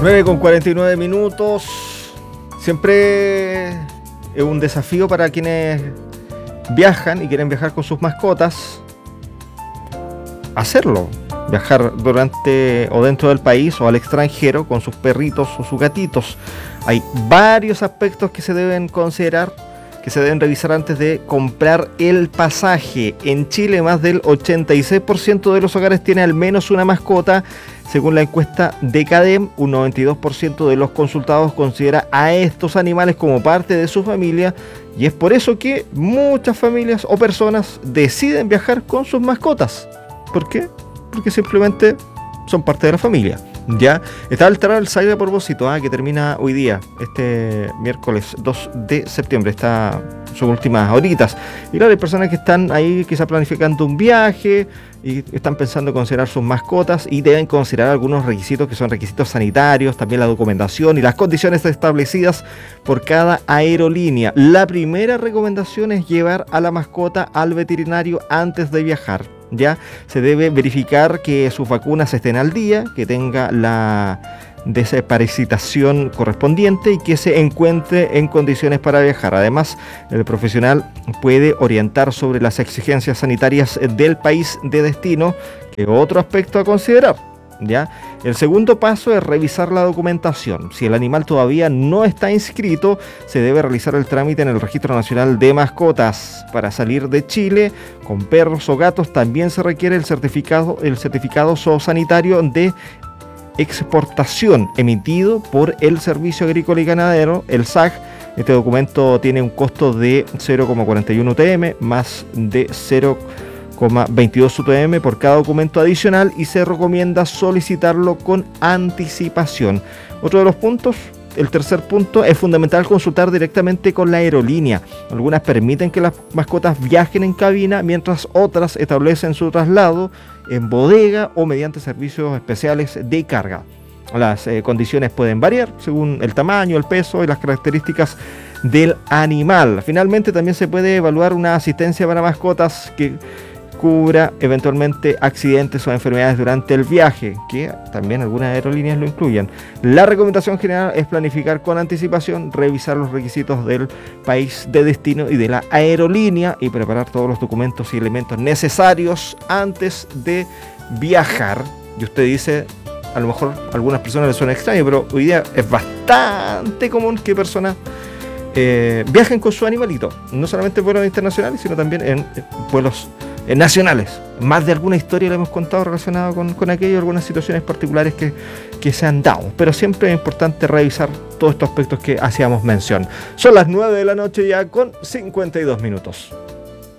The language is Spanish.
9:49. Siempre es un desafío para quienes viajan y quieren viajar con sus mascotas hacerlo, viajar durante o dentro del país o al extranjero con sus perritos o sus gatitos. Hay varios aspectos que se deben considerar, que se deben revisar antes de comprar el pasaje. En Chile, más del 86% de los hogares tiene al menos una mascota. Según la encuesta de CADEM, un 92% de los consultados considera a estos animales como parte de su familia, y es por eso que muchas familias o personas deciden viajar con sus mascotas. ¿Por qué? Porque simplemente son parte de la familia. Ya está el Travel Saga a propósito, que termina hoy día, este miércoles 2 de septiembre, está sus últimas horitas. Y claro, hay personas que están ahí quizá planificando un viaje y están pensando en considerar sus mascotas y deben considerar algunos requisitos que son requisitos sanitarios, también la documentación y las condiciones establecidas por cada aerolínea. La primera recomendación es llevar a la mascota al veterinario antes de viajar. Ya se debe verificar que sus vacunas estén al día, que tenga la desparasitación correspondiente y que se encuentre en condiciones para viajar. Además, el profesional puede orientar sobre las exigencias sanitarias del país de destino, que es otro aspecto a considerar. ¿Ya? El segundo paso es revisar la documentación. Si el animal todavía no está inscrito, se debe realizar el trámite en el Registro Nacional de Mascotas. Para salir de Chile con perros o gatos también se requiere el certificado zoosanitario de exportación emitido por el Servicio Agrícola y Ganadero, el SAG. Este documento tiene un costo de 0,41 UTM más de 0,22 UTM por cada documento adicional y se recomienda solicitarlo con anticipación. Otro de los puntos, el tercer punto, es fundamental consultar directamente con la aerolínea. Algunas permiten que las mascotas viajen en cabina, mientras otras establecen su traslado en bodega o mediante servicios especiales de carga. Las condiciones pueden variar según el tamaño, el peso y las características del animal. Finalmente, también se puede evaluar una asistencia para mascotas que cubra eventualmente accidentes o enfermedades durante el viaje, que también algunas aerolíneas lo incluyen. La recomendación general es planificar con anticipación, revisar los requisitos del país de destino y de la aerolínea y preparar todos los documentos y elementos necesarios antes de viajar. Y usted dice, a lo mejor a algunas personas les suena extraño, pero hoy día es bastante común que personas viajen con su animalito, no solamente en vuelos internacionales, sino también en vuelos nacionales. Más de alguna historia le hemos contado relacionada con aquello, algunas situaciones particulares que se han dado, pero siempre es importante revisar todos estos aspectos que hacíamos mención. Son las 9 de la noche ya con 52 minutos.